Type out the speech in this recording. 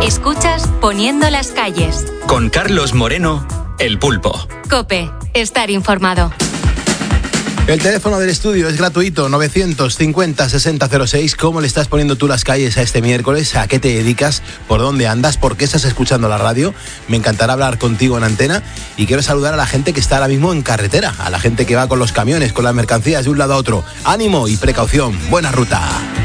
Escuchas Poniendo las calles. Con Carlos Moreno, El Pulpo. COPE. Estar informado. El teléfono del estudio es gratuito, 950-6006. ¿Cómo le estás poniendo tú las calles a este miércoles? ¿A qué te dedicas? ¿Por dónde andas? ¿Por qué estás escuchando la radio? Me encantará hablar contigo en antena y quiero saludar a la gente que está ahora mismo en carretera, a la gente que va con los camiones, con las mercancías de un lado a otro. ¡Ánimo y precaución! ¡Buena ruta!